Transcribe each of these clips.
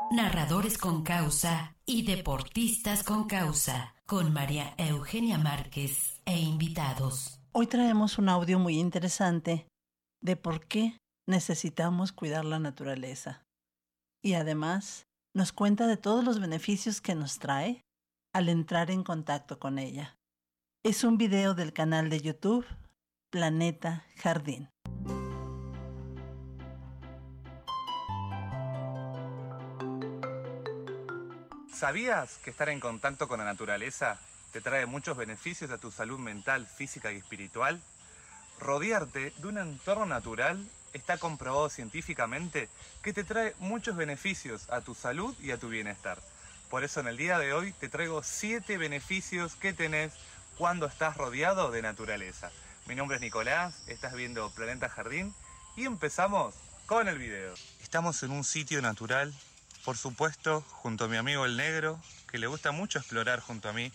Narradores con causa y deportistas con causa, con María Eugenia Márquez e invitados. Hoy traemos un audio muy interesante de por qué necesitamos cuidar la naturaleza. Y además nos cuenta de todos los beneficios que nos trae al entrar en contacto con ella. Es un video del canal de YouTube Planeta Jardín. ¿Sabías que estar en contacto con la naturaleza te trae muchos beneficios a tu salud mental, física y espiritual? Rodearte de un entorno natural está comprobado científicamente que te trae muchos beneficios a tu salud y a tu bienestar. Por eso en el día de hoy te traigo 7 beneficios que tenés cuando estás rodeado de naturaleza. Mi nombre es Nicolás, estás viendo Planeta Jardín y empezamos con el video. Estamos en un sitio natural, por supuesto, junto a mi amigo el negro, que le gusta mucho explorar junto a mí.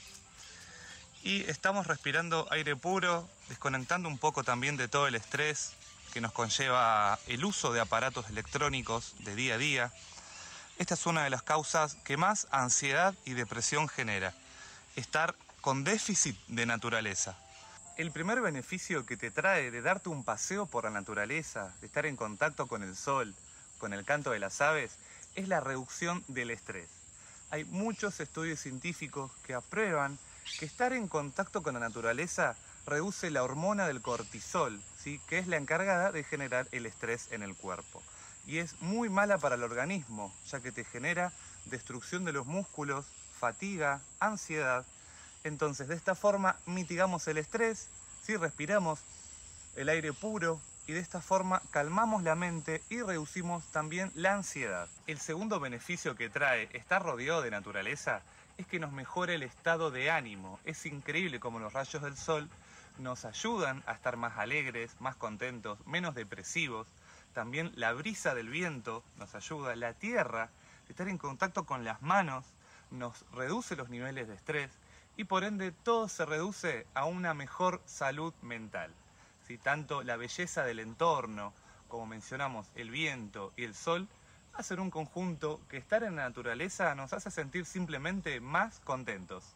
Y estamos respirando aire puro, desconectando un poco también de todo el estrés que nos conlleva el uso de aparatos electrónicos de día a día. Esta es una de las causas que más ansiedad y depresión genera, estar con déficit de naturaleza. El primer beneficio que te trae de darte un paseo por la naturaleza, de estar en contacto con el sol, con el canto de las aves, es la reducción del estrés. Hay muchos estudios científicos que aprueban que estar en contacto con la naturaleza reduce la hormona del cortisol, ¿sí? Que es la encargada de generar el estrés en el cuerpo. Y es muy mala para el organismo, ya que te genera destrucción de los músculos, fatiga, ansiedad. Entonces, de esta forma mitigamos el estrés, ¿sí? Respiramos el aire puro y de esta forma calmamos la mente y reducimos también la ansiedad. El segundo beneficio que trae estar rodeado de naturaleza es que nos mejora el estado de ánimo. Es increíble cómo los rayos del sol nos ayudan a estar más alegres, más contentos, menos depresivos. También la brisa del viento nos ayuda, la tierra, estar en contacto con las manos, nos reduce los niveles de estrés y por ende todo se reduce a una mejor salud mental. ¿Sí? Tanto la belleza del entorno, como mencionamos, el viento y el sol, hacen un conjunto que estar en la naturaleza nos hace sentir simplemente más contentos.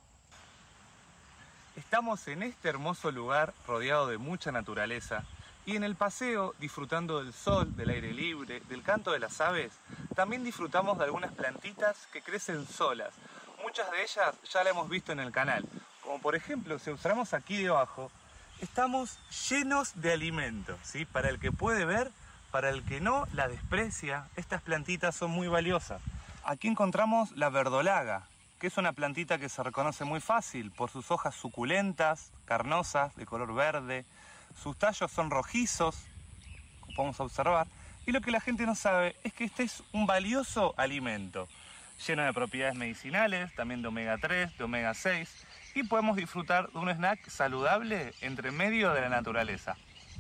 Estamos en este hermoso lugar rodeado de mucha naturaleza y en el paseo, disfrutando del sol, del aire libre, del canto de las aves, también disfrutamos de algunas plantitas que crecen solas. Muchas de ellas ya las hemos visto en el canal, como por ejemplo, si observamos aquí debajo, estamos llenos de alimento, ¿sí? Para el que puede ver, para el que no, la desprecia, estas plantitas son muy valiosas. Aquí encontramos la verdolaga, que es una plantita que se reconoce muy fácil por sus hojas suculentas, carnosas, de color verde. Sus tallos son rojizos, como podemos observar. Y lo que la gente no sabe es que este es un valioso alimento, lleno de propiedades medicinales, también de omega 3, de omega 6. Y podemos disfrutar de un snack saludable entre medio de la naturaleza.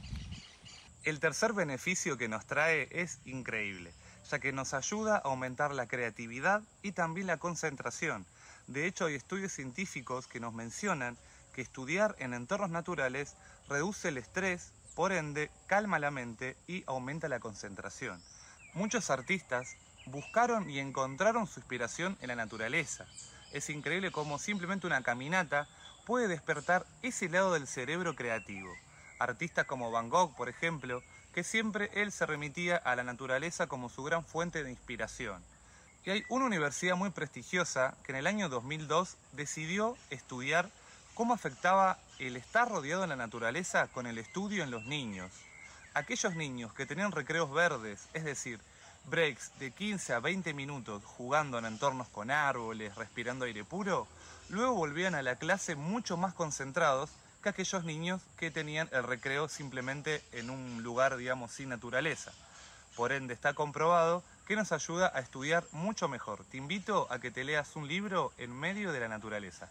El tercer beneficio que nos trae es increíble, ya que nos ayuda a aumentar la creatividad y también la concentración. De hecho, hay estudios científicos que nos mencionan que estudiar en entornos naturales reduce el estrés, por ende, calma la mente y aumenta la concentración. Muchos artistas buscaron y encontraron su inspiración en la naturaleza. Es increíble cómo simplemente una caminata puede despertar ese lado del cerebro creativo. Artistas como Van Gogh, por ejemplo, que siempre él se remitía a la naturaleza como su gran fuente de inspiración. Y hay una universidad muy prestigiosa que en el año 2002 decidió estudiar cómo afectaba el estar rodeado de la naturaleza con el estudio en los niños. Aquellos niños que tenían recreos verdes, es decir, breaks de 15 a 20 minutos jugando en entornos con árboles, respirando aire puro, luego volvían a la clase mucho más concentrados que aquellos niños que tenían el recreo simplemente en un lugar, digamos, sin naturaleza. Por ende, está comprobado que nos ayuda a estudiar mucho mejor. Te invito a que te leas un libro en medio de la naturaleza.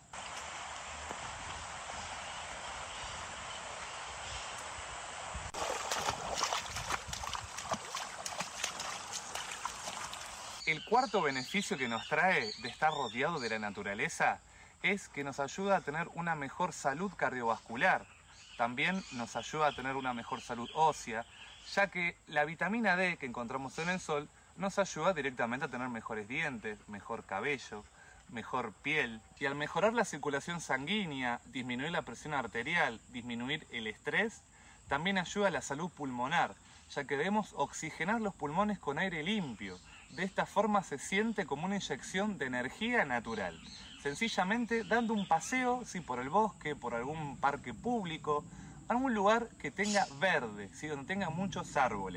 El cuarto beneficio que nos trae de estar rodeado de la naturaleza es que nos ayuda a tener una mejor salud cardiovascular. También nos ayuda a tener una mejor salud ósea, ya que la vitamina D que encontramos en el sol nos ayuda directamente a tener mejores dientes, mejor cabello, mejor piel. Y al mejorar la circulación sanguínea, disminuir la presión arterial, disminuir el estrés, también ayuda a la salud pulmonar, ya que debemos oxigenar los pulmones con aire limpio. De esta forma se siente como una inyección de energía natural. Sencillamente dando un paseo, ¿sí?, por el bosque, por algún parque público, algún lugar que tenga verde, ¿sí?, donde tenga muchos árboles.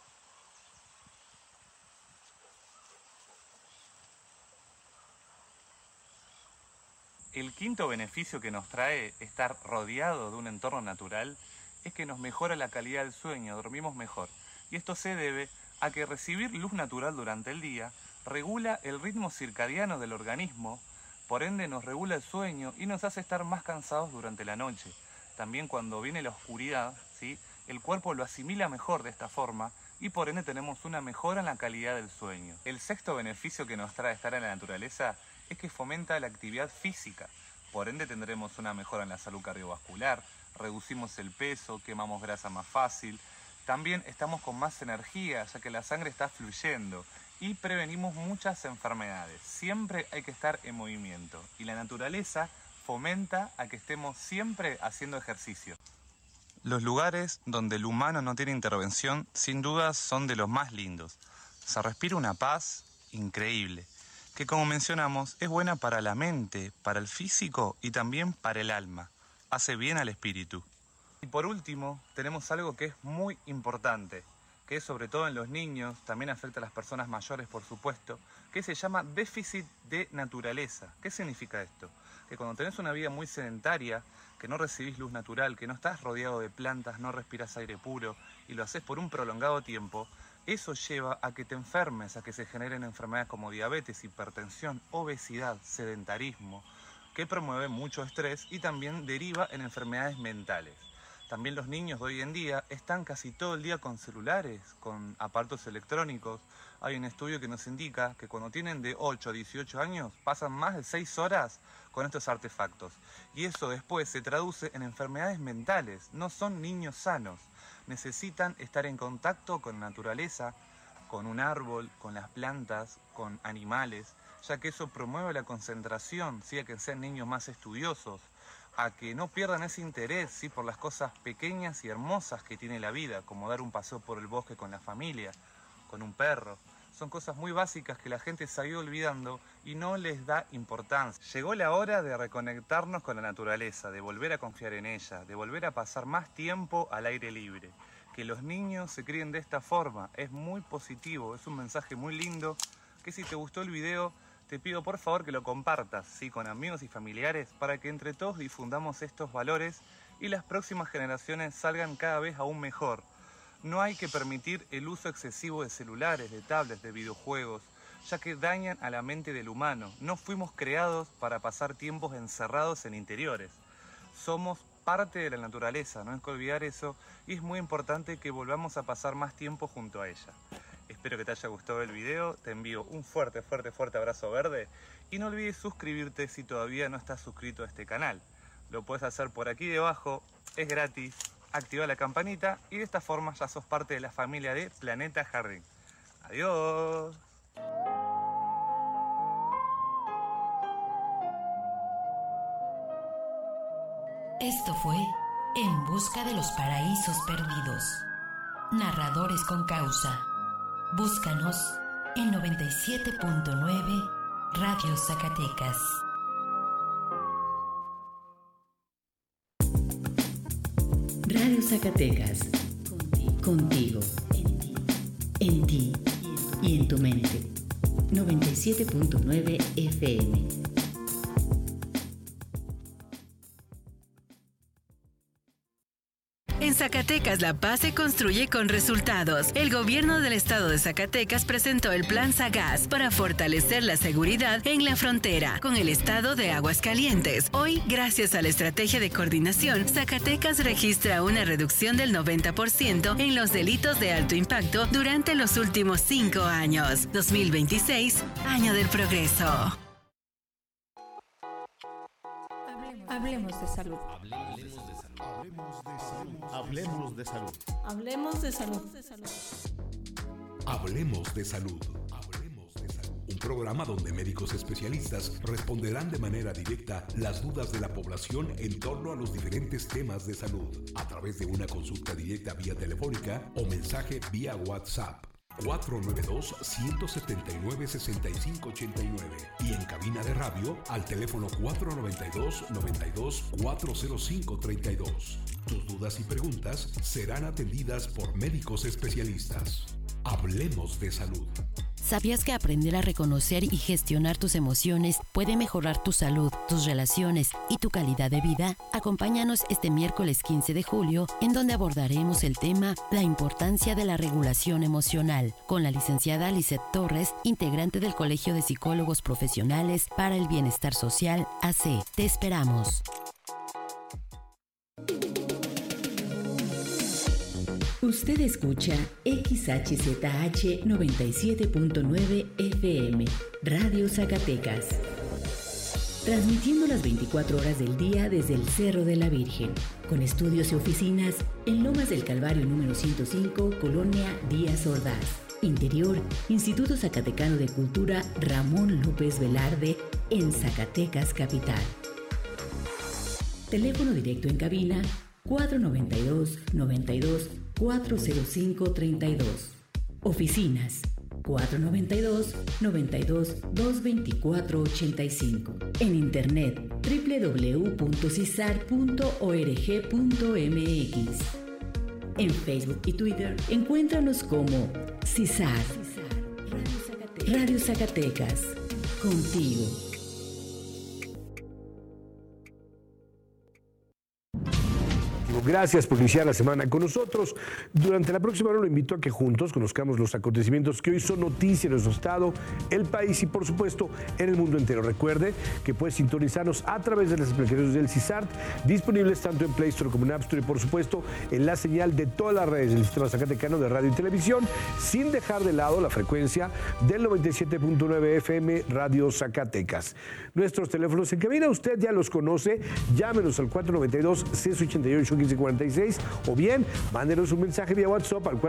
El quinto beneficio que nos trae estar rodeado de un entorno natural es que nos mejora la calidad del sueño, dormimos mejor. Y esto se debe a que recibir luz natural durante el día regula el ritmo circadiano del organismo, por ende nos regula el sueño y nos hace estar más cansados durante la noche. También cuando viene la oscuridad, ¿sí?, el cuerpo lo asimila mejor de esta forma y por ende tenemos una mejora en la calidad del sueño. El sexto beneficio que nos trae estar en la naturaleza es que fomenta la actividad física. Por ende tendremos una mejora en la salud cardiovascular, reducimos el peso, quemamos grasa más fácil, también estamos con más energía ya que la sangre está fluyendo y prevenimos muchas enfermedades. Siempre hay que estar en movimiento y la naturaleza fomenta a que estemos siempre haciendo ejercicio. Los lugares donde el humano no tiene intervención sin dudas son de los más lindos. Se respira una paz increíble, que como mencionamos es buena para la mente, para el físico y también para el alma. Hace bien al espíritu. Y por último, tenemos algo que es muy importante, que sobre todo en los niños, también afecta a las personas mayores por supuesto, que se llama déficit de naturaleza. ¿Qué significa esto? Que cuando tenés una vida muy sedentaria, que no recibís luz natural, que no estás rodeado de plantas, no respirás aire puro y lo haces por un prolongado tiempo, eso lleva a que te enfermes, a que se generen enfermedades como diabetes, hipertensión, obesidad, sedentarismo, que promueve mucho estrés y también deriva en enfermedades mentales. También los niños de hoy en día están casi todo el día con celulares, con aparatos electrónicos. Hay un estudio que nos indica que cuando tienen de 8 a 18 años pasan más de 6 horas con estos artefactos. Y eso después se traduce en enfermedades mentales. No son niños sanos. Necesitan estar en contacto con la naturaleza, con un árbol, con las plantas, con animales, ya que eso promueve la concentración, ¿sí?, a que sean niños más estudiosos, a que no pierdan ese interés, ¿sí?, por las cosas pequeñas y hermosas que tiene la vida, como dar un paseo por el bosque con la familia, con un perro. Son cosas muy básicas que la gente se ha ido olvidando y no les da importancia. Llegó la hora de reconectarnos con la naturaleza, de volver a confiar en ella, de volver a pasar más tiempo al aire libre. Que los niños se críen de esta forma es muy positivo, es un mensaje muy lindo, que si te gustó el video, te pido por favor que lo compartas, ¿sí?, con amigos y familiares para que entre todos difundamos estos valores y las próximas generaciones salgan cada vez aún mejor. No hay que permitir el uso excesivo de celulares, de tablets, de videojuegos, ya que dañan a la mente del humano. No fuimos creados para pasar tiempos encerrados en interiores. Somos parte de la naturaleza, no hay que olvidar eso, y es muy importante que volvamos a pasar más tiempo junto a ella. Espero que te haya gustado el video, te envío un fuerte abrazo verde y no olvides suscribirte si todavía no estás suscrito a este canal. Lo puedes hacer por aquí debajo, es gratis, activa la campanita y de esta forma ya sos parte de la familia de Planeta Jardín. ¡Adiós! Esto fue En Busca de los Paraísos Perdidos. Narradores con causa. Búscanos en 97.9 Radio Zacatecas. Radio Zacatecas. Contigo. En ti. Y en tu mente. 97.9 FM. En Zacatecas, la paz se construye con resultados. El gobierno del estado de Zacatecas presentó el Plan Sagaz para fortalecer la seguridad en la frontera con el estado de Aguascalientes. Hoy, gracias a la estrategia de coordinación, Zacatecas registra una reducción del 90% en los delitos de alto impacto durante los últimos 5 años. 2026, año del progreso. Hablemos de salud. Hablemos de salud. Hablemos de salud. Hablemos de salud. Un programa donde médicos especialistas responderán de manera directa las dudas de la población en torno a los diferentes temas de salud, a través de una consulta directa vía telefónica o mensaje vía WhatsApp. 492-179-6589 y en cabina de radio al teléfono 492-92-40532. Tus dudas y preguntas serán atendidas por médicos especialistas. Hablemos de salud. ¿Sabías que aprender a reconocer y gestionar tus emociones puede mejorar tu salud, tus relaciones y tu calidad de vida? Acompáñanos este miércoles 15 de julio, en donde abordaremos el tema La importancia de la regulación emocional, con la licenciada Lisette Torres, integrante del Colegio de Psicólogos Profesionales para el Bienestar Social, AC. Te esperamos. Usted escucha XHZH 97.9 FM, Radio Zacatecas. Transmitiendo las 24 horas del día desde el Cerro de la Virgen, con estudios y oficinas en Lomas del Calvario número 105, Colonia Díaz Ordaz. Interior, Instituto Zacatecano de Cultura Ramón López Velarde, en Zacatecas Capital. Teléfono directo en cabina 492-405-32. Oficinas 492-92-224-85. En internet www.cisar.org.mx. En Facebook y Twitter encuéntranos como CISAR. Radio Zacatecas. Contigo. Gracias por iniciar la semana con nosotros. Durante la próxima hora lo invito a que juntos conozcamos los acontecimientos que hoy son noticia en nuestro estado, el país y por supuesto en el mundo entero. Recuerde que puede sintonizarnos a través de las aplicaciones del CISART, disponibles tanto en Play Store como en App Store y por supuesto en la señal de todas las redes del Sistema Zacatecano de Radio y Televisión, sin dejar de lado la frecuencia del 97.9 FM Radio Zacatecas. Nuestros teléfonos en cabina, usted ya los conoce, llámenos al 492-688-1546 o bien mándenos un mensaje vía WhatsApp al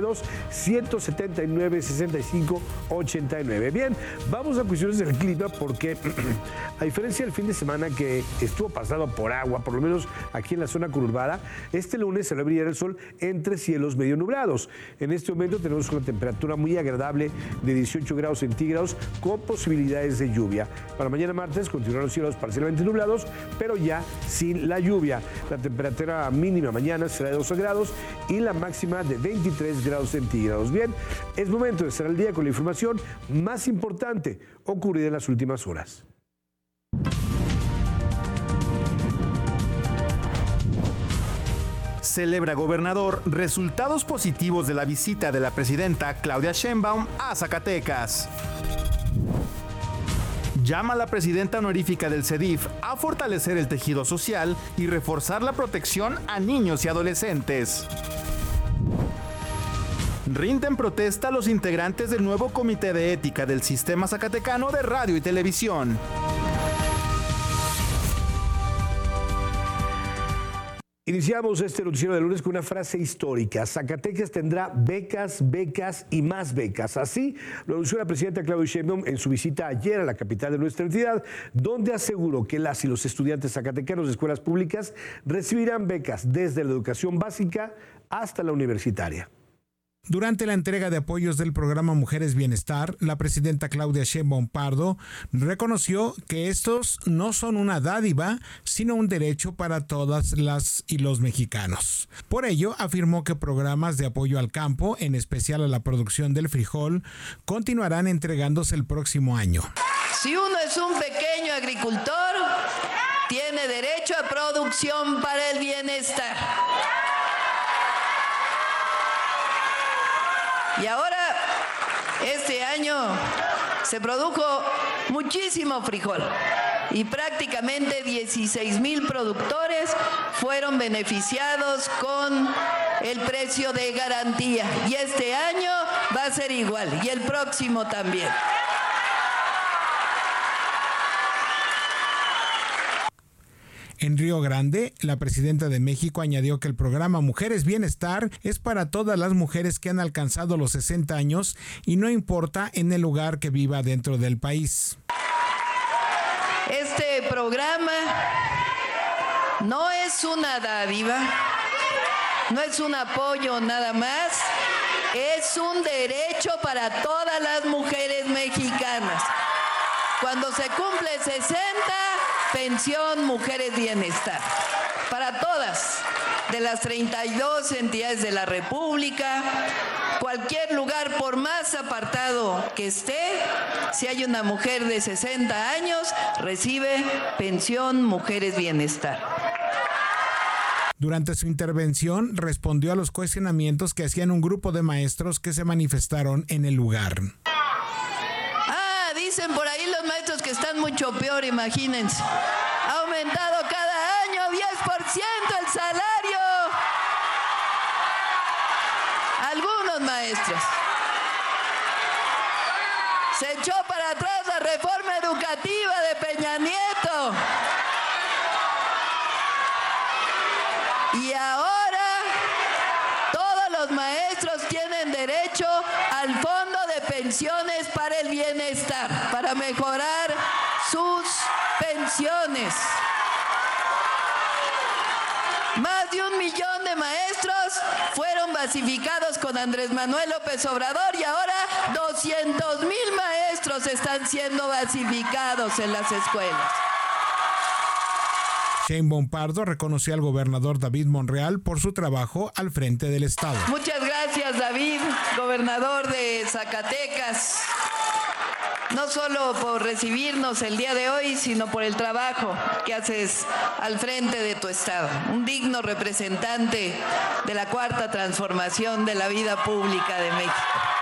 492-179-6589. Bien, vamos a cuestiones del clima porque a diferencia del fin de semana que estuvo pasado por agua, por lo menos aquí en la zona conurbada, este lunes se va a brillar el sol entre cielos medio nublados. En este momento tenemos una temperatura muy agradable de 18 grados centígrados con posibilidades de lluvia. Para mañana martes continuarán los cielos parcialmente nublados, pero ya sin la lluvia. La temperatura mínima mañana será de 12 grados y la máxima de 23 grados centígrados. Bien, es momento de cerrar el día con la información más importante ocurrida en las últimas horas. Celebra gobernador resultados positivos de la visita de la presidenta Claudia Sheinbaum a Zacatecas. Llama a la presidenta honorífica del CEDIF a fortalecer el tejido social y reforzar la protección a niños y adolescentes. Rinden protesta a los integrantes del nuevo Comité de Ética del Sistema Zacatecano de Radio y Televisión. Iniciamos este noticiero de lunes con una frase histórica. Zacatecas tendrá becas, becas y más becas. Así lo anunció la presidenta Claudia Sheinbaum en su visita ayer a la capital de nuestra entidad, donde aseguró que las y los estudiantes zacatecanos de escuelas públicas recibirán becas desde la educación básica hasta la universitaria. Durante la entrega de apoyos del programa Mujeres Bienestar, la presidenta Claudia Sheinbaum Pardo reconoció que estos no son una dádiva, sino un derecho para todas las y los mexicanos. Por ello, afirmó que programas de apoyo al campo, en especial a la producción del frijol, continuarán entregándose el próximo año. Si uno es un pequeño agricultor, tiene derecho a producción para el bienestar. Y ahora, este año, se produjo muchísimo frijol y prácticamente 16,000 productores fueron beneficiados con el precio de garantía. Y este año va a ser igual, y el próximo también. En Río Grande, la presidenta de México añadió que el programa Mujeres Bienestar es para todas las mujeres que han alcanzado los 60 años y no importa en el lugar que viva dentro del país. Este programa no es una dádiva, no es un apoyo nada más, es un derecho para todas las mujeres mexicanas. Cuando se cumple 60, pensión Mujeres Bienestar. Para todas, de las 32 entidades de la República, cualquier lugar, por más apartado que esté, si hay una mujer de 60 años, recibe pensión Mujeres Bienestar. Durante su intervención, respondió a los cuestionamientos que hacían un grupo de maestros que se manifestaron en el lugar. Dicen por ahí los maestros que están mucho peor, imagínense. Ha aumentado cada año 10% el salario. Algunos maestros. Se echó para atrás la reforma educativa de Peña Nieto. Y ahora todos los maestros tienen derecho al fondo de pensiones para el bienestar, para mejorar sus pensiones. Más de 1 millón de maestros fueron basificados con Andrés Manuel López Obrador y ahora 200,000 maestros están siendo basificados en las escuelas. Sheinbaum Pardo reconoció al gobernador David Monreal por su trabajo al frente del estado. Muchas gracias, David, gobernador de Zacatecas, no solo por recibirnos el día de hoy, sino por el trabajo que haces al frente de tu estado. Un digno representante de la cuarta transformación de la vida pública de México.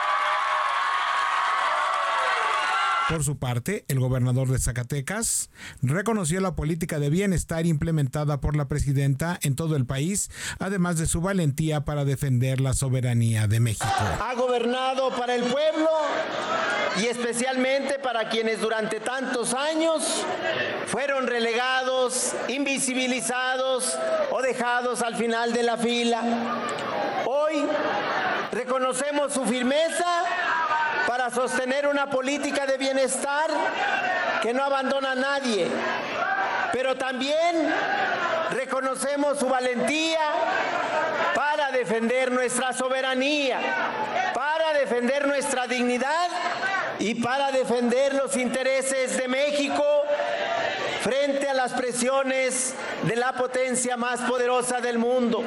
Por su parte, el gobernador de Zacatecas reconoció la política de bienestar implementada por la presidenta en todo el país, además de su valentía para defender la soberanía de México. Ha gobernado para el pueblo y especialmente para quienes durante tantos años fueron relegados, invisibilizados o dejados al final de la fila. Hoy reconocemos su firmeza para sostener una política de bienestar que no abandona a nadie, pero también reconocemos su valentía para defender nuestra soberanía, para defender nuestra dignidad y para defender los intereses de México frente a las presiones de la potencia más poderosa del mundo.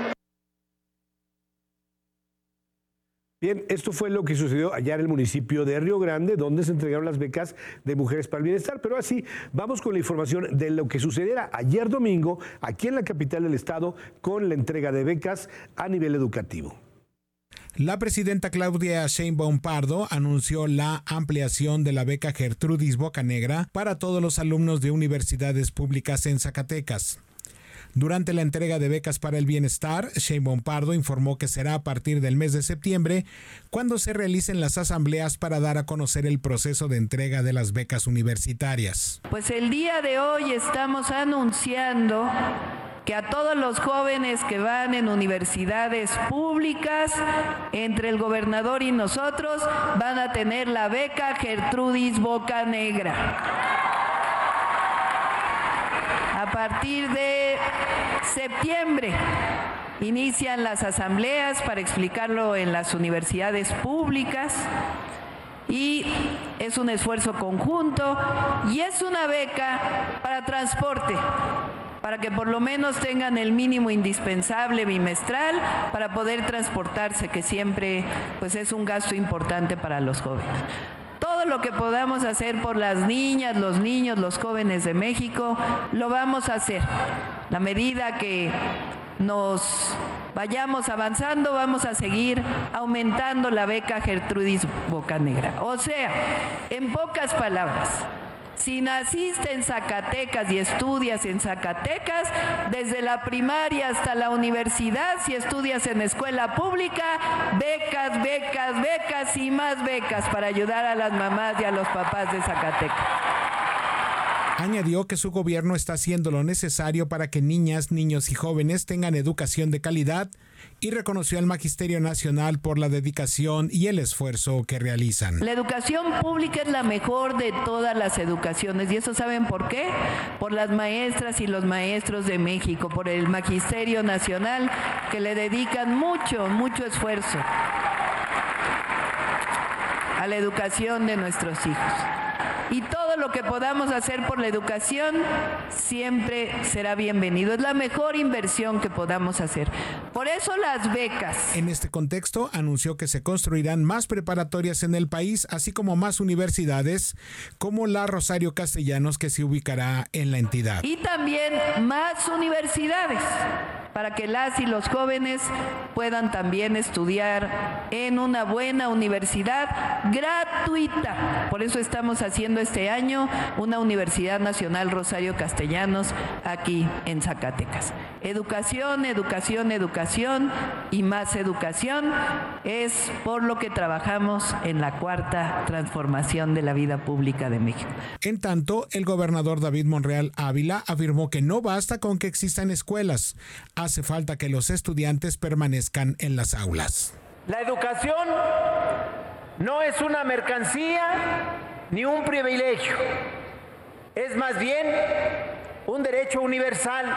Bien, esto fue lo que sucedió allá en el municipio de Río Grande, donde se entregaron las becas de Mujeres para el Bienestar. Pero así, vamos con la información de lo que sucediera ayer domingo aquí en la capital del estado con la entrega de becas a nivel educativo. La presidenta Claudia Sheinbaum Pardo anunció la ampliación de la beca Gertrudis Bocanegra para todos los alumnos de universidades públicas en Zacatecas. Durante la entrega de becas para el bienestar, Sheinbaum Pardo informó que será a partir del mes de septiembre cuando se realicen las asambleas para dar a conocer el proceso de entrega de las becas universitarias. Pues el día de hoy estamos anunciando que a todos los jóvenes que van en universidades públicas, entre el gobernador y nosotros, van a tener la beca Gertrudis Bocanegra. A partir de septiembre inician las asambleas para explicarlo en las universidades públicas y es un esfuerzo conjunto y es una beca para transporte, para que por lo menos tengan el mínimo indispensable bimestral para poder transportarse, que siempre pues es un gasto importante para los jóvenes. Todo lo que podamos hacer por las niñas, los niños, los jóvenes de México, lo vamos a hacer. La medida que nos vayamos avanzando, vamos a seguir aumentando la beca Gertrudis Bocanegra. O sea, en pocas palabras, si naciste en Zacatecas y estudias en Zacatecas, desde la primaria hasta la universidad, si estudias en escuela pública, becas, becas, becas y más becas para ayudar a las mamás y a los papás de Zacatecas. Añadió que su gobierno está haciendo lo necesario para que niñas, niños y jóvenes tengan educación de calidad y reconoció al Magisterio Nacional por la dedicación y el esfuerzo que realizan. La educación pública es la mejor de todas las educaciones, y eso ¿saben por qué? Por las maestras y los maestros de México, por el Magisterio Nacional, que le dedican mucho esfuerzo a la educación de nuestros hijos. Y todo lo que podamos hacer por la educación siempre será bienvenido. Es la mejor inversión que podamos hacer. Por eso las becas. En este contexto, anunció que se construirán más preparatorias en el país, así como más universidades, como la Rosario Castellanos, que se ubicará en la entidad. Y también más universidades, para que las y los jóvenes puedan también estudiar en una buena universidad gratuita. Por eso estamos haciendo este año una Universidad Nacional Rosario Castellanos aquí en Zacatecas. Educación, educación, educación y más educación es por lo que trabajamos en la cuarta transformación de la vida pública de México. En tanto, el gobernador David Monreal Ávila afirmó que no basta con que existan escuelas, hace falta que los estudiantes permanezcan en las aulas. La educación no es una mercancía ni un privilegio, es más bien un derecho universal.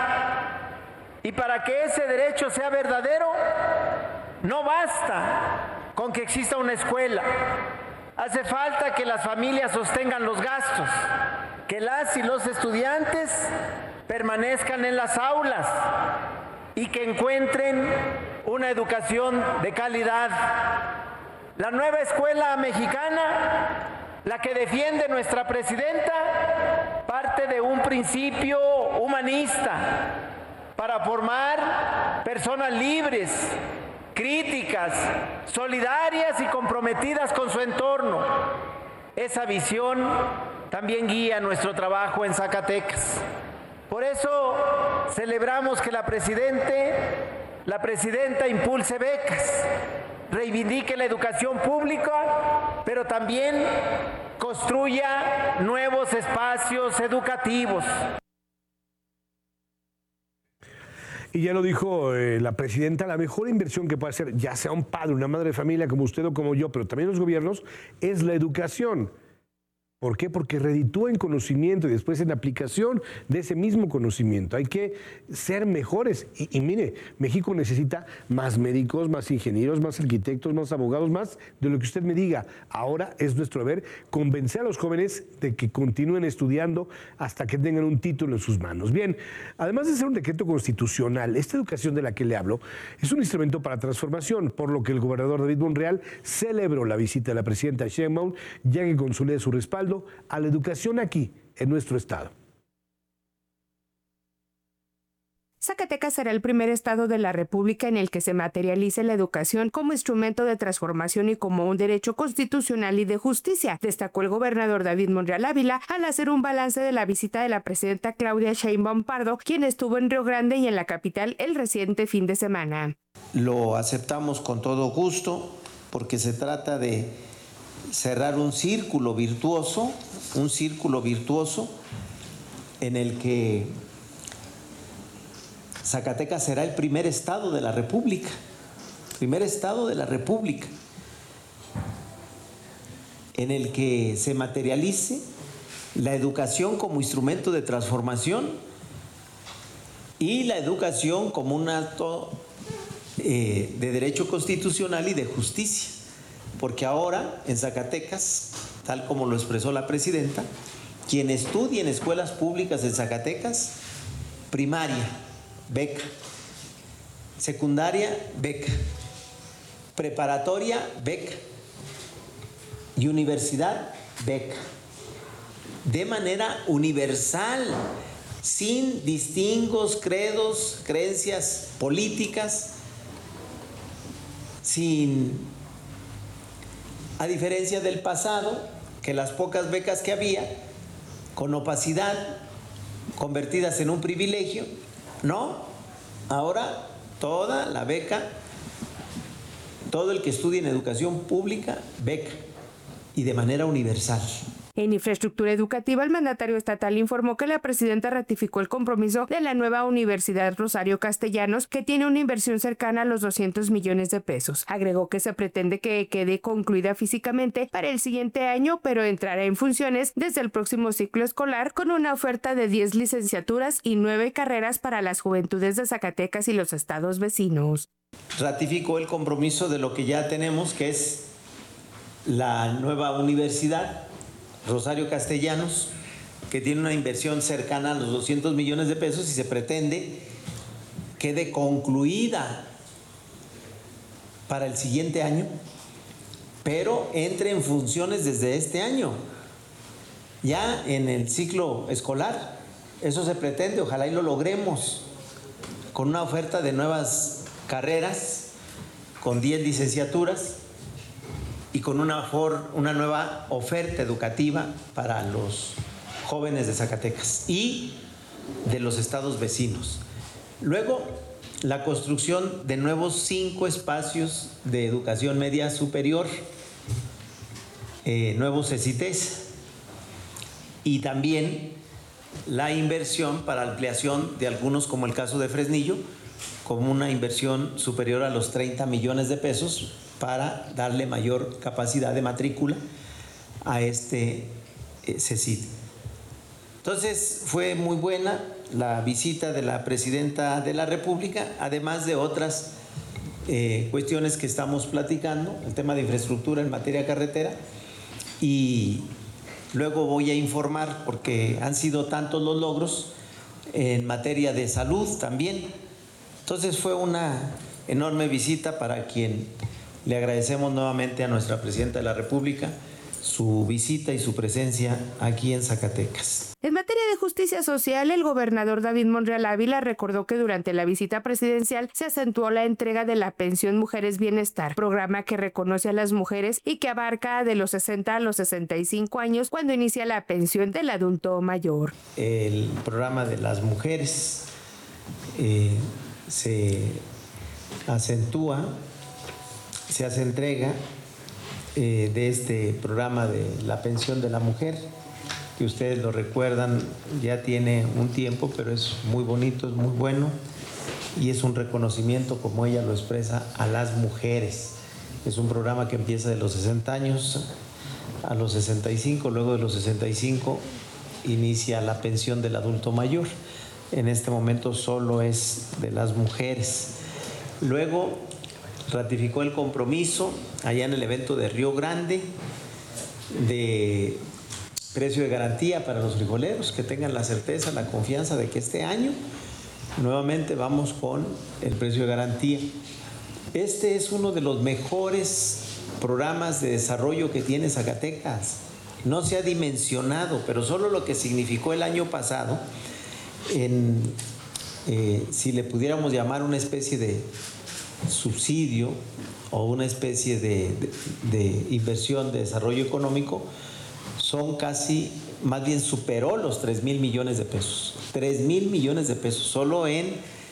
Y para que ese derecho sea verdadero, no basta con que exista una escuela. Hace falta que las familias sostengan los gastos, que las y los estudiantes permanezcan en las aulas y que encuentren una educación de calidad. La nueva escuela mexicana, la que defiende nuestra presidenta, parte de un principio humanista para formar personas libres, críticas, solidarias y comprometidas con su entorno. Esa visión también guía nuestro trabajo en Zacatecas. Por eso celebramos que la presidenta impulse becas, reivindique la educación pública, pero también construya nuevos espacios educativos. Y ya lo dijo la presidenta, la mejor inversión que puede hacer, ya sea un padre, una madre de familia como usted o como yo, pero también los gobiernos, es la educación. ¿Por qué? Porque reditúa en conocimiento y después en aplicación de ese mismo conocimiento. Hay que ser mejores. Y mire, México necesita más médicos, más ingenieros, más arquitectos, más abogados, más de lo que usted me diga. Ahora es nuestro deber convencer a los jóvenes de que continúen estudiando hasta que tengan un título en sus manos. Bien, además de ser un decreto constitucional, esta educación de la que le hablo es un instrumento para transformación, por lo que el gobernador David Monreal celebró la visita de la presidenta Sheinbaum, ya que consolida su respaldo a la educación aquí, en nuestro estado. Zacatecas será el primer estado de la República en el que se materialice la educación como instrumento de transformación y como un derecho constitucional y de justicia, destacó el gobernador David Monreal Ávila al hacer un balance de la visita de la presidenta Claudia Sheinbaum Pardo, quien estuvo en Río Grande y en la capital el reciente fin de semana. Lo aceptamos con todo gusto porque se trata de cerrar un círculo virtuoso en el que Zacatecas será el primer estado de la República, en el que se materialice la educación como instrumento de transformación y la educación como un acto de derecho constitucional y de justicia. Porque ahora en Zacatecas, tal como lo expresó la presidenta, quien estudie en escuelas públicas en Zacatecas, primaria, beca, secundaria, beca, preparatoria, beca y universidad, beca, de manera universal, sin distingos, credos, creencias políticas, a diferencia del pasado, que las pocas becas que había, con opacidad, convertidas en un privilegio, no, ahora toda la beca, todo el que estudie en educación pública, beca, y de manera universal. En infraestructura educativa, el mandatario estatal informó que la presidenta ratificó el compromiso de la nueva Universidad Rosario Castellanos, que tiene una inversión cercana a los 200 millones de pesos. Agregó que se pretende que quede concluida físicamente para el siguiente año, pero entrará en funciones desde el próximo ciclo escolar con una oferta de 10 licenciaturas y 9 carreras para las juventudes de Zacatecas y los estados vecinos. Ratificó el compromiso de lo que ya tenemos, que es la nueva universidad Rosario Castellanos, que tiene una inversión cercana a los 200 millones de pesos y se pretende quede concluida para el siguiente año, pero entre en funciones desde este año, ya en el ciclo escolar. Eso se pretende, ojalá y lo logremos, con una oferta de nuevas carreras, con 10 licenciaturas y con una nueva oferta educativa para los jóvenes de Zacatecas y de los estados vecinos. Luego, la construcción de nuevos 5 espacios de educación media superior, nuevos CECITES, y también la inversión para ampliación de algunos, como el caso de Fresnillo, como una inversión superior a los 30 millones de pesos para darle mayor capacidad de matrícula a este CECIT. Entonces fue muy buena la visita de la Presidenta de la República, además de otras cuestiones que estamos platicando, el tema de infraestructura en materia carretera, y luego voy a informar, porque han sido tantos los logros en materia de salud también. Entonces fue una enorme visita para quien le agradecemos nuevamente a nuestra Presidenta de la República su visita y su presencia aquí en Zacatecas. En materia de justicia social, el gobernador David Monreal Ávila recordó que durante la visita presidencial se acentuó la entrega de la pensión Mujeres Bienestar, programa que reconoce a las mujeres y que abarca de los 60 a los 65 años cuando inicia la pensión del adulto mayor. El programa de las mujeres se acentúa, se hace entrega de este programa de la pensión de la mujer, que ustedes lo recuerdan, ya tiene un tiempo, pero es muy bonito, es muy bueno y es un reconocimiento, como ella lo expresa, a las mujeres. Es un programa que empieza de los 60 años a los 65, luego de los 65 inicia la pensión del adulto mayor. En este momento solo es de las mujeres. Luego ratificó el compromiso allá en el evento de Río Grande de precio de garantía para los frijoleros, que tengan la certeza, la confianza de que este año nuevamente vamos con el precio de garantía. Este es uno de los mejores programas de desarrollo que tiene Zacatecas. No se ha dimensionado, pero solo lo que significó el año pasado, si le pudiéramos llamar una especie de subsidio o una especie de inversión de desarrollo económico, son casi, más bien superó los 3,000 millones de pesos. 3,000 millones de pesos solo en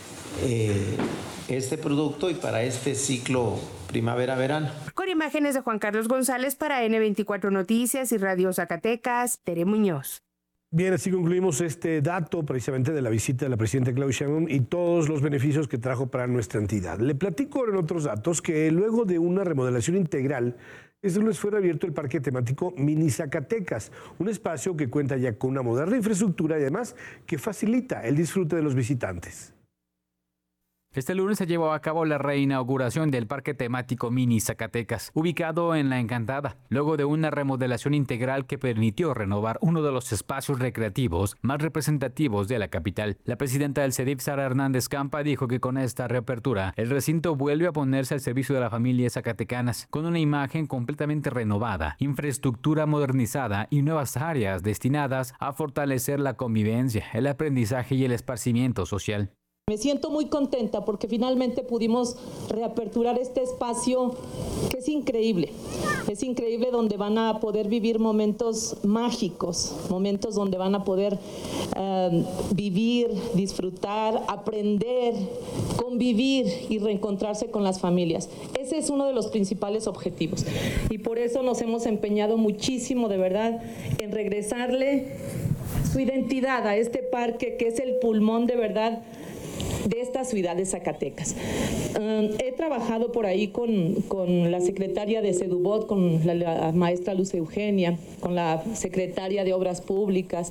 este producto y para este ciclo primavera-verano. Con imágenes de Juan Carlos González para N24 Noticias y Radio Zacatecas, Tere Muñoz. Bien, así concluimos este dato precisamente de la visita de la presidenta Claudia Sheinbaum y todos los beneficios que trajo para nuestra entidad. Le platico en otros datos que luego de una remodelación integral, este lunes fue reabierto el parque temático Mini Zacatecas, un espacio que cuenta ya con una moderna infraestructura y además que facilita el disfrute de los visitantes. Este lunes se llevó a cabo la reinauguración del parque temático Mini Zacatecas, ubicado en La Encantada, luego de una remodelación integral que permitió renovar uno de los espacios recreativos más representativos de la capital. La presidenta del CEDIF, Sara Hernández Campa, dijo que con esta reapertura, el recinto vuelve a ponerse al servicio de las familias zacatecanas, con una imagen completamente renovada, infraestructura modernizada y nuevas áreas destinadas a fortalecer la convivencia, el aprendizaje y el esparcimiento social. Me siento muy contenta porque finalmente pudimos reaperturar este espacio que es increíble donde van a poder vivir momentos mágicos, momentos donde van a poder vivir, disfrutar, aprender, convivir y reencontrarse con las familias. Ese es uno de los principales objetivos y por eso nos hemos empeñado muchísimo, de verdad, en regresarle su identidad a este parque que es el pulmón de verdad de esta ciudad de Zacatecas. He trabajado por ahí con la secretaria de Sedubot, con la maestra Luz Eugenia, con la secretaria de Obras Públicas,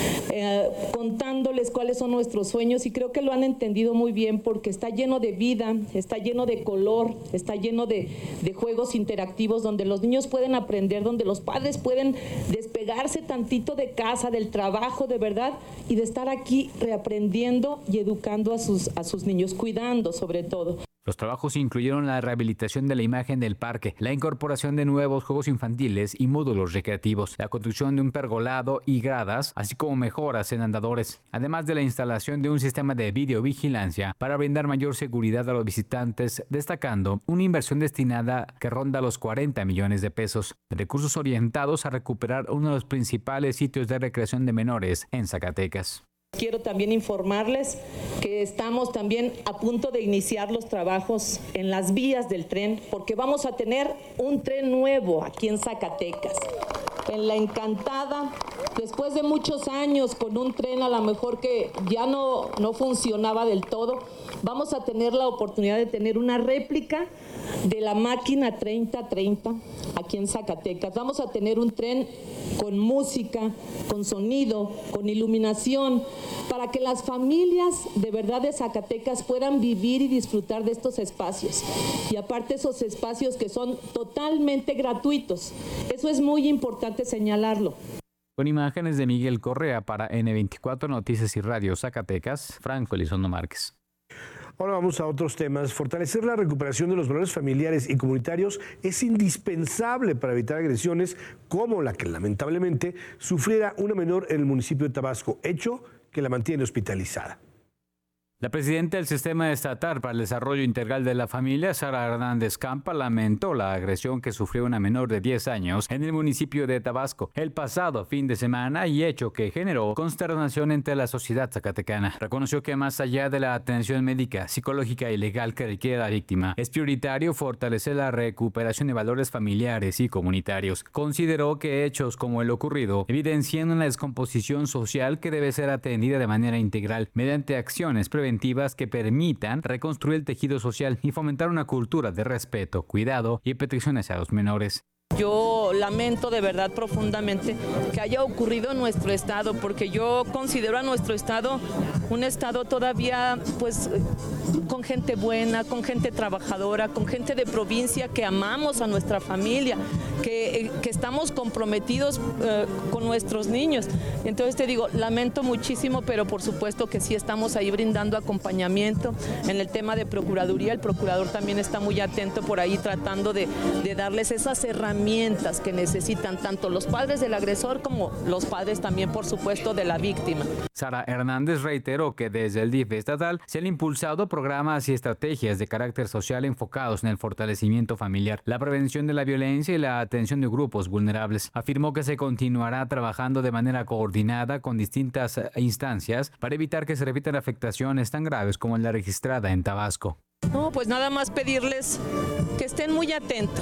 contándoles cuáles son nuestros sueños y creo que lo han entendido muy bien porque está lleno de vida, está lleno de color, está lleno de juegos interactivos donde los niños pueden aprender, donde los padres pueden despegarse tantito de casa, del trabajo de verdad y de estar aquí reaprendiendo y educando a sus niños, cuidando sobre todo. Los trabajos incluyeron la rehabilitación de la imagen del parque, la incorporación de nuevos juegos infantiles y módulos recreativos, la construcción de un pergolado y gradas, así como mejoras en andadores, además de la instalación de un sistema de videovigilancia para brindar mayor seguridad a los visitantes, destacando una inversión destinada que ronda los 40 millones de pesos, recursos orientados a recuperar uno de los principales sitios de recreación de menores en Zacatecas. Quiero también informarles que estamos también a punto de iniciar los trabajos en las vías del tren, porque vamos a tener un tren nuevo aquí en Zacatecas, en La Encantada, después de muchos años con un tren a lo mejor que ya no funcionaba del todo, vamos a tener la oportunidad de tener una réplica de la máquina 3030 aquí en Zacatecas. Vamos a tener un tren con música, con sonido, con iluminación, para que las familias de verdad de Zacatecas puedan vivir y disfrutar de estos espacios. Y aparte esos espacios que son totalmente gratuitos. Eso es muy importante señalarlo. Con imágenes de Miguel Correa para N24 Noticias y Radio Zacatecas, Franco Elizondo Márquez. Ahora vamos a otros temas. Fortalecer la recuperación de los valores familiares y comunitarios es indispensable para evitar agresiones como la que lamentablemente sufriera una menor en el municipio de Tabasco, hecho que la mantiene hospitalizada. La presidenta del Sistema Estatal para el Desarrollo Integral de la Familia, Sara Hernández Campa, lamentó la agresión que sufrió una menor de 10 años en el municipio de Tabasco el pasado fin de semana y hecho que generó consternación entre la sociedad zacatecana. Reconoció que más allá de la atención médica, psicológica y legal que requiere la víctima, es prioritario fortalecer la recuperación de valores familiares y comunitarios. Consideró que hechos como el ocurrido evidencian una descomposición social que debe ser atendida de manera integral mediante acciones preventivas que permitan reconstruir el tejido social y fomentar una cultura de respeto, cuidado y protección hacia los menores. Yo lamento de verdad profundamente que haya ocurrido en nuestro estado, porque yo considero a nuestro estado un estado todavía pues con gente buena, con gente trabajadora, con gente de provincia que amamos a nuestra familia, que estamos comprometidos con nuestros niños. Entonces te digo, lamento muchísimo, pero por supuesto que sí estamos ahí brindando acompañamiento en el tema de Procuraduría. El procurador también está muy atento por ahí tratando de darles esas herramientas que necesitan tanto los padres del agresor como los padres también, por supuesto, de la víctima. Sara Hernández reiteró que desde el DIF estatal se han impulsado programas y estrategias de carácter social enfocados en el fortalecimiento familiar, la prevención de la violencia y la atención de grupos vulnerables. Afirmó que se continuará trabajando de manera coordinada con distintas instancias para evitar que se repitan afectaciones tan graves como la registrada en Tabasco. No, pues nada más pedirles que estén muy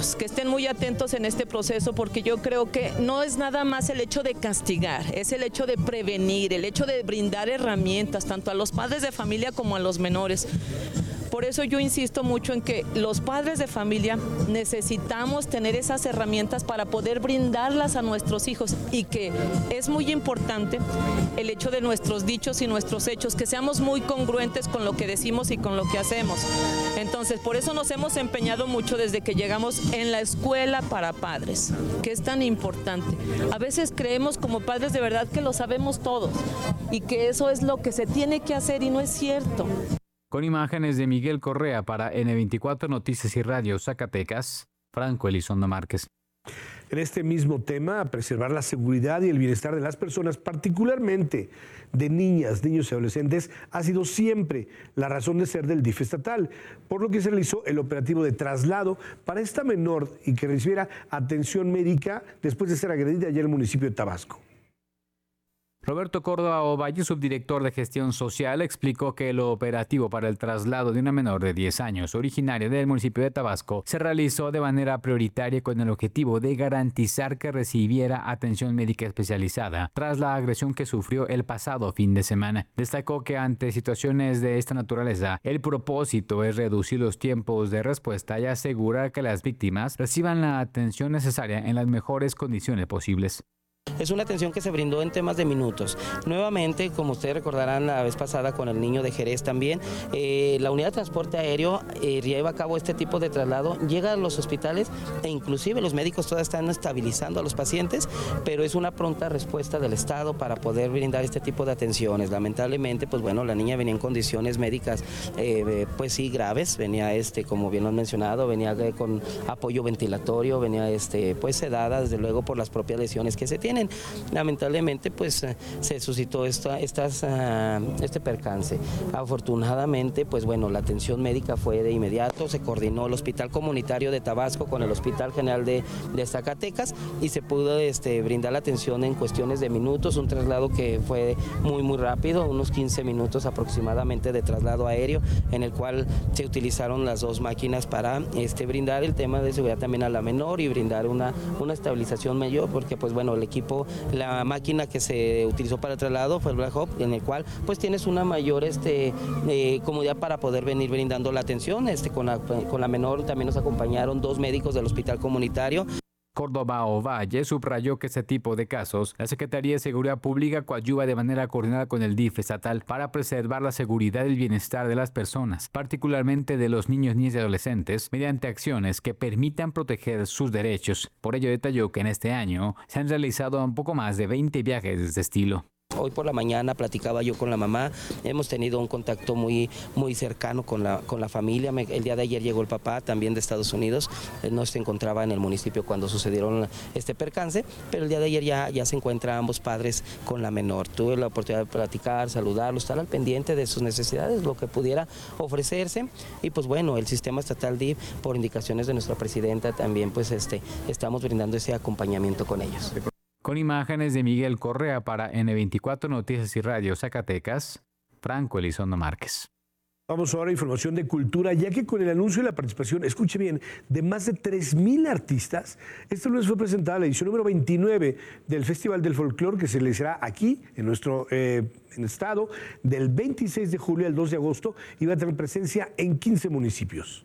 atentos en este proceso, porque yo creo que no es nada más el hecho de castigar, es el hecho de prevenir, el hecho de brindar herramientas tanto a los padres de familia como a los menores. Por eso yo insisto mucho en que los padres de familia necesitamos tener esas herramientas para poder brindarlas a nuestros hijos, y que es muy importante el hecho de nuestros dichos y nuestros hechos, que seamos muy congruentes con lo que decimos y con lo que hacemos. Entonces, por eso nos hemos empeñado mucho desde que llegamos en la escuela para padres, que es tan importante. A veces creemos como padres de verdad que lo sabemos todo y que eso es lo que se tiene que hacer, y no es cierto. Con imágenes de Miguel Correa para N24 Noticias y Radio Zacatecas, Franco Elizondo Márquez. En este mismo tema, preservar la seguridad y el bienestar de las personas, particularmente de niñas, niños y adolescentes, ha sido siempre la razón de ser del DIF estatal, por lo que se realizó el operativo de traslado para esta menor y que recibiera atención médica después de ser agredida allá en el municipio de Tabasco. Roberto Córdoba Ovalle, subdirector de Gestión Social, explicó que el operativo para el traslado de una menor de 10 años, originaria del municipio de Tabasco, se realizó de manera prioritaria con el objetivo de garantizar que recibiera atención médica especializada tras la agresión que sufrió el pasado fin de semana. Destacó que ante situaciones de esta naturaleza, el propósito es reducir los tiempos de respuesta y asegurar que las víctimas reciban la atención necesaria en las mejores condiciones posibles. Es una atención que se brindó en temas de minutos. Nuevamente, como ustedes recordarán la vez pasada con el niño de Jerez también, la unidad de transporte aéreo lleva a cabo este tipo de traslado, llega a los hospitales e inclusive los médicos todavía están estabilizando a los pacientes, pero es una pronta respuesta del Estado para poder brindar este tipo de atenciones. Lamentablemente, pues bueno, la niña venía en condiciones médicas, pues sí, graves, venía como bien lo han mencionado, venía con apoyo ventilatorio, venía pues sedada, desde luego por las propias lesiones que se tienen. Lamentablemente pues se suscitó este percance. Afortunadamente pues bueno, la atención médica fue de inmediato, se coordinó el Hospital Comunitario de Tabasco con el Hospital General de Zacatecas y se pudo brindar la atención en cuestiones de minutos, un traslado que fue muy rápido, unos 15 minutos aproximadamente de traslado aéreo, en el cual se utilizaron las dos máquinas para brindar el tema de seguridad también a la menor y brindar una estabilización mayor, porque pues bueno, el equipo, la máquina que se utilizó para el traslado fue el Black Hawk, en el cual pues tienes una mayor comodidad para poder venir brindando la atención. Con la menor también nos acompañaron 2 médicos del Hospital Comunitario. Córdoba Ovalle subrayó que este tipo de casos, la Secretaría de Seguridad Pública coadyuva de manera coordinada con el DIF estatal para preservar la seguridad y el bienestar de las personas, particularmente de los niños, niñas y adolescentes, mediante acciones que permitan proteger sus derechos. Por ello detalló que en este año se han realizado un poco más de 20 viajes de este estilo. Hoy por la mañana platicaba yo con la mamá, hemos tenido un contacto muy cercano con la familia. El día de ayer llegó el papá también de Estados Unidos, no se encontraba en el municipio cuando sucedieron este percance, pero el día de ayer ya se encuentran ambos padres con la menor. Tuve la oportunidad de platicar, saludarlos, estar al pendiente de sus necesidades, lo que pudiera ofrecerse, y pues bueno, el sistema estatal DIF, por indicaciones de nuestra presidenta, también pues estamos brindando ese acompañamiento con ellos. Con imágenes de Miguel Correa para N24 Noticias y Radio Zacatecas, Franco Elizondo Márquez. Vamos ahora a información de cultura, ya que con el anuncio de la participación, escuche bien, de más de 3,000 artistas, este lunes fue presentada la edición número 29 del Festival del Folclor, que se realizará aquí, en nuestro estado, del 26 de julio al 2 de agosto, y va a tener presencia en 15 municipios.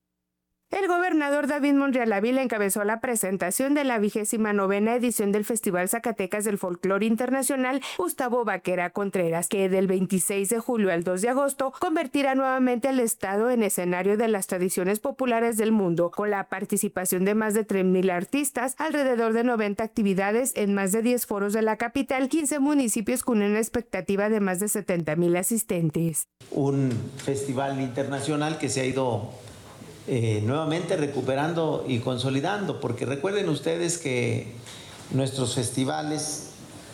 El gobernador David Monreal Ávila encabezó la presentación de la 29ª edición del Festival Zacatecas del Folclor Internacional Gustavo Vaquera Contreras, que del 26 de julio al 2 de agosto convertirá nuevamente al estado en escenario de las tradiciones populares del mundo, con la participación de más de 3,000 artistas, alrededor de 90 actividades en más de 10 foros de la capital, 15 municipios con una expectativa de más de 70,000 asistentes. Un festival internacional que se ha ido nuevamente recuperando y consolidando, porque recuerden ustedes que nuestros festivales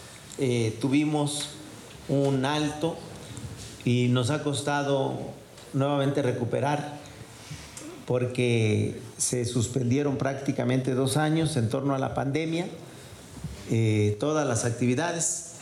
tuvimos un alto y nos ha costado nuevamente recuperar, porque se suspendieron prácticamente 2 años en torno a la pandemia, todas las actividades,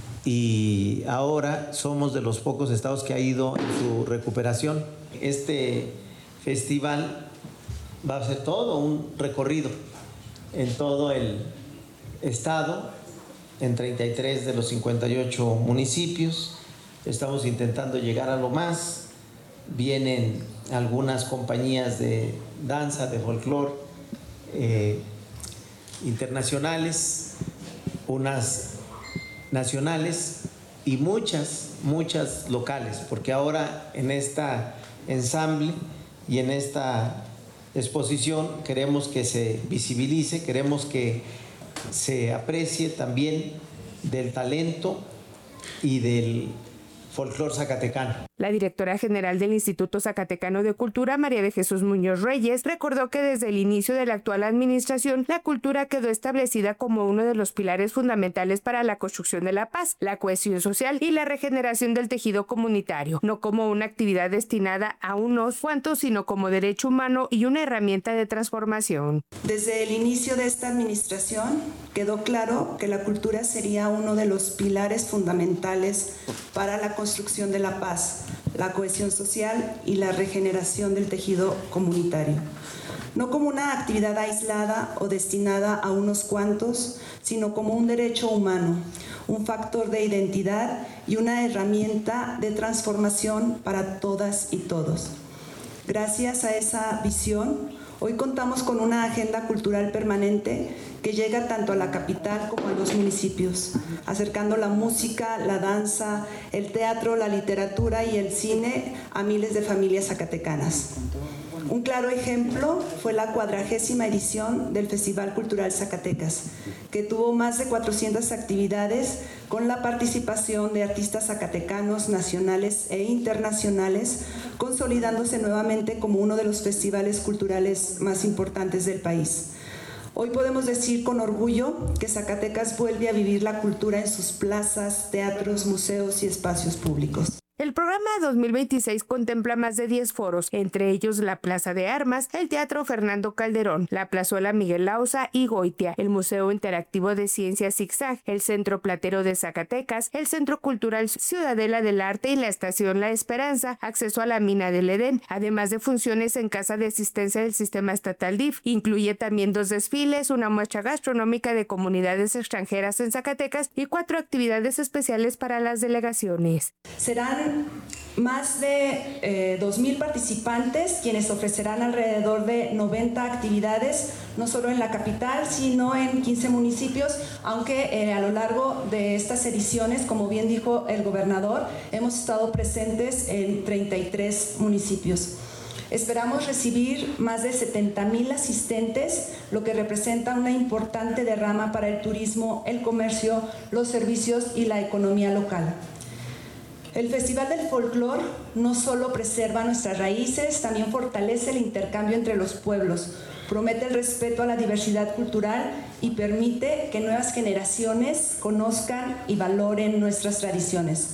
y ahora somos de los pocos estados que ha ido en su recuperación. Este festival va a ser todo un recorrido en todo el estado, en 33 de los 58 municipios. Estamos intentando llegar a lo más. Vienen algunas compañías de danza, de folclore internacionales, unas nacionales y muchas locales, porque ahora en esta ensamble y en esta exposición queremos que se visibilice, queremos que se aprecie también del talento y del folclor zacatecano. La directora general del Instituto Zacatecano de Cultura, María de Jesús Muñoz Reyes, recordó que desde el inicio de la actual administración, la cultura quedó establecida como uno de los pilares fundamentales para la construcción de la paz, la cohesión social y la regeneración del tejido comunitario, no como una actividad destinada a unos cuantos, sino como derecho humano y una herramienta de transformación. Desde el inicio de esta administración quedó claro que la cultura sería uno de los pilares fundamentales para la construcción de la paz, la cohesión social y la regeneración del tejido comunitario. No como una actividad aislada o destinada a unos cuantos, sino como un derecho humano, un factor de identidad y una herramienta de transformación para todas y todos. Gracias a esa visión, hoy contamos con una agenda cultural permanente que llega tanto a la capital como a los municipios, acercando la música, la danza, el teatro, la literatura y el cine a miles de familias zacatecanas. Un claro ejemplo fue la 40ª edición del Festival Cultural Zacatecas, que tuvo más de 400 actividades con la participación de artistas zacatecanos nacionales e internacionales, consolidándose nuevamente como uno de los festivales culturales más importantes del país. Hoy podemos decir con orgullo que Zacatecas vuelve a vivir la cultura en sus plazas, teatros, museos y espacios públicos. El programa 2026 contempla más de 10 foros, entre ellos la Plaza de Armas, el Teatro Fernando Calderón, la Plazuela Miguel Lauza y Goitia, el Museo Interactivo de Ciencias Zigzag, el Centro Platero de Zacatecas, el Centro Cultural Ciudadela del Arte y la Estación La Esperanza, acceso a la Mina del Edén, además de funciones en Casa de Asistencia del Sistema Estatal DIF. Incluye también 2 desfiles, una muestra gastronómica de comunidades extranjeras en Zacatecas y 4 actividades especiales para las delegaciones. Serán más de 2,000 participantes quienes ofrecerán alrededor de 90 actividades, no solo en la capital, sino en 15 municipios, aunque a lo largo de estas ediciones, como bien dijo el gobernador, hemos estado presentes en 33 municipios. Esperamos recibir más de 70,000 asistentes, lo que representa una importante derrama para el turismo, el comercio, los servicios y la economía local. El Festival del Folclor no solo preserva nuestras raíces, también fortalece el intercambio entre los pueblos, promete el respeto a la diversidad cultural y permite que nuevas generaciones conozcan y valoren nuestras tradiciones.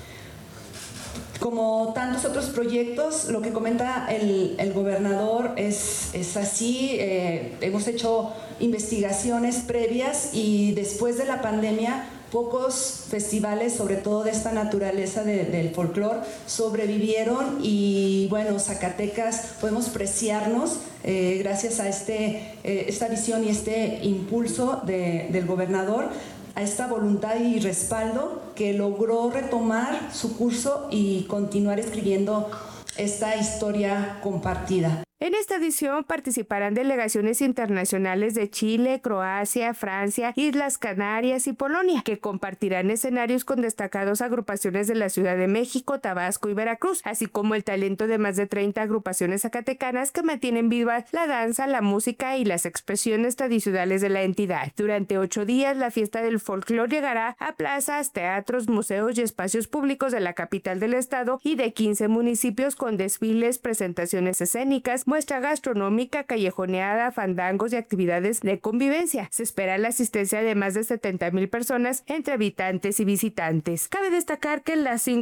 Como tantos otros proyectos, lo que comenta el gobernador es así. Hemos hecho investigaciones previas y después de la pandemia, pocos festivales, sobre todo de esta naturaleza del folclor, sobrevivieron y bueno, Zacatecas podemos preciarnos gracias a esta visión y este impulso del gobernador, a esta voluntad y respaldo que logró retomar su curso y continuar escribiendo esta historia compartida. En esta edición participarán delegaciones internacionales de Chile, Croacia, Francia, Islas Canarias y Polonia, que compartirán escenarios con destacadas agrupaciones de la Ciudad de México, Tabasco y Veracruz, así como el talento de más de 30 agrupaciones zacatecanas que mantienen viva la danza, la música y las expresiones tradicionales de la entidad. Durante 8 días, la fiesta del folclor llegará a plazas, teatros, museos y espacios públicos de la capital del estado y de 15 municipios con desfiles, presentaciones escénicas, muestra gastronómica, callejoneada, fandangos y actividades de convivencia. Se espera la asistencia de más de 70,000 personas entre habitantes y visitantes. Cabe destacar que en las 5